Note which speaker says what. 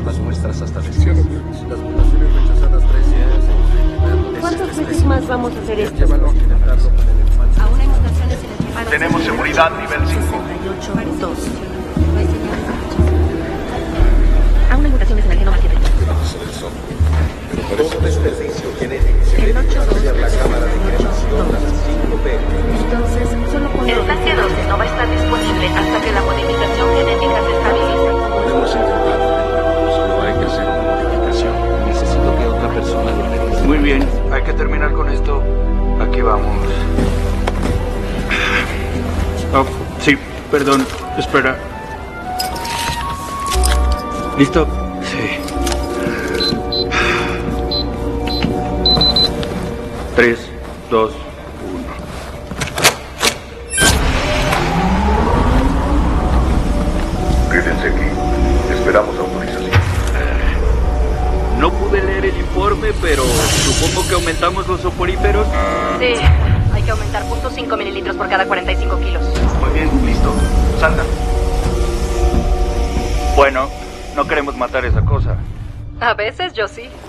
Speaker 1: las muestras hasta
Speaker 2: Sí,
Speaker 1: después.
Speaker 2: las mutaciones rechazadas 3 días.
Speaker 3: ¿Cuántas veces más vamos a hacer esto?
Speaker 2: Llévalo a intentarlo con el elefante.
Speaker 3: Aún hay mutaciones en el genoma.
Speaker 1: Tenemos seguridad nivel 5.
Speaker 3: 68.2. Aún hay mutaciones en el genoma 7.
Speaker 2: Pero parece desperdicio genético.
Speaker 3: El 8.2.
Speaker 2: La cámara de creación a las 5 p.m.
Speaker 3: Entonces, solo ponlo.
Speaker 4: El Estancia 12 no va a estar disponible hasta que la modificación genética se estabilice.
Speaker 2: Podemos intentarlo. Solo hay que hacer una modificación.
Speaker 1: Necesito que otra persona lo revise.
Speaker 5: Muy bien, hay que terminar con esto. Aquí vamos. Oh, sí, perdón, espera. ¿Listo? Sí. 3, 2, 1.
Speaker 6: Quédense aquí. Esperamos autorización.
Speaker 5: No pude leer el informe, pero supongo que aumentamos los soporíferos.
Speaker 4: Sí, hay que aumentar 0.5 mililitros por cada 45 kilos.
Speaker 1: Muy bien, listo. Salta.
Speaker 5: Bueno, no queremos matar esa cosa.
Speaker 4: A veces yo sí.